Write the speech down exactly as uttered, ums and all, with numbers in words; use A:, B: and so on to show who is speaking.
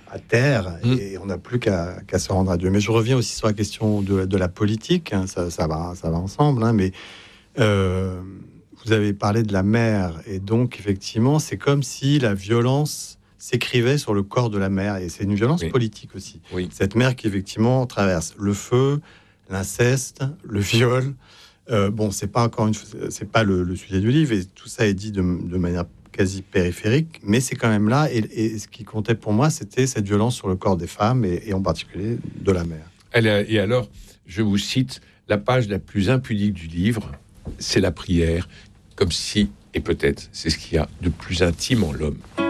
A: à terre
B: Mmh.
A: et on n'a plus qu'à, qu'à se rendre à Dieu. Mais je reviens aussi sur la question de, de la politique, hein, ça, ça, va, ça va ensemble, hein, mais euh, vous avez parlé de la mer, et donc effectivement, c'est comme si la violence s'écrivait sur le corps de la mer, et c'est une violence
B: Oui.
A: politique aussi.
B: Oui.
A: Cette mer qui effectivement traverse le feu, l'inceste, le viol. Euh, bon, c'est pas encore une, c'est pas le, le sujet du livre, et tout ça est dit de, de manière quasi périphérique, mais c'est quand même là. Et, et ce qui comptait pour moi, c'était cette violence sur le corps des femmes, et, et en particulier de la mer.
B: Elle a, et alors, je vous cite la page la plus impudique du livre, c'est la prière, comme si, et peut-être, c'est ce qu'il y a de plus intime en l'homme.